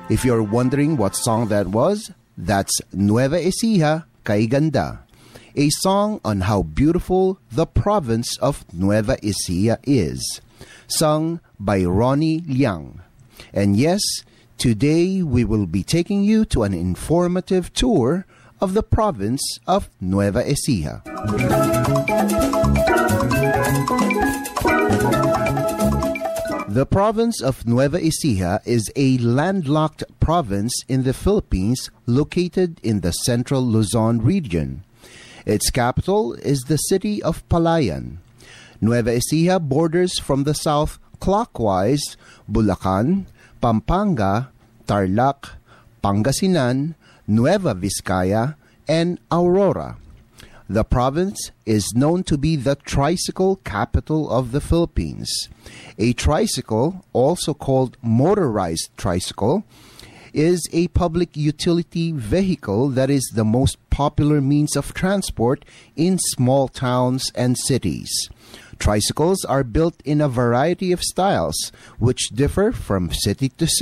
If you're wondering what song that was, that's Nueva Ecija, Kay Ganda, a song on how beautiful the province of Nueva Ecija is, sung by Ronnie Liang. And yes, today we will be taking you to an informative tour of the province of Nueva Ecija. The province of Nueva Ecija is a landlocked province in the Philippines located in the central Luzon region. Its capital is the city of Palayan. Nueva Ecija borders from the south clockwise Bulacan, Pampanga, Tarlac, Pangasinan, Nueva Vizcaya, and Aurora. The province is known to be the tricycle capital of the Philippines. A tricycle, also called motorized tricycle, is a public utility vehicle that is the most popular means of transport in small towns and cities. Tricycles are built in a variety of styles, which differ from city to city.